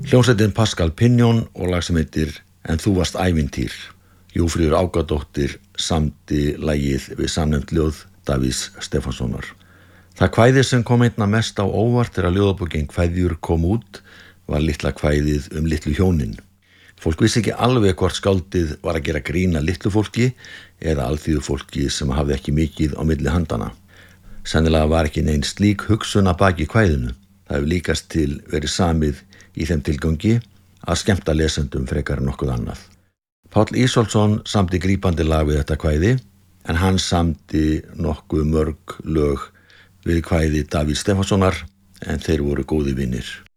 Hljómsveitin Pascal Pignon og lag sem heitir En þú varst ævintýr. Jófríður Ágadóttir samdi lagið við samnefnt ljóð Davíðs Stefánssonar. Það kvæði sem kom einna mest á óvart þegar ljóðabókin Kveðjur kom út var litla kvæðið litlu hjónin. Fólk vissi ekki alveg hvort skáldið var að gera grína litlu fólki eða alþýðu fólki sem hafði ekki mikið á milli handana. Sennilega var ekki nein slík hugsun að baki kvæðinu. Það hefur líkast til verið samið í þeim tilgangi að skemmta lesendum frekar nokkuð annað. Páll Ísólfsson samdi grípandi lag við þetta kvæði en hann samdi nokkuð mörg lög við kvæði Davíðs Stefánssonar en þeir voru góðir vinir.